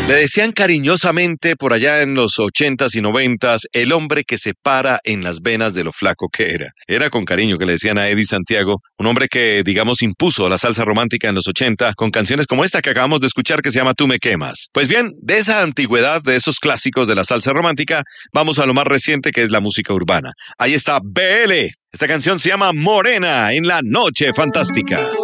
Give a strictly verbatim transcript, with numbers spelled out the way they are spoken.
Le decían cariñosamente por allá en los ochentas y noventas el hombre que se para en las venas de lo flaco que era. Era con cariño que le decían a Eddie Santiago, un hombre que, digamos, impuso la salsa romántica en los ochenta con canciones como esta que acabamos de escuchar que se llama Tú me quemas. Pues bien, de esa antigüedad, de esos clásicos de la salsa romántica, vamos a lo más reciente que es la música urbana. Ahí está B L. Esta canción se llama Morena en la Noche Fantástica.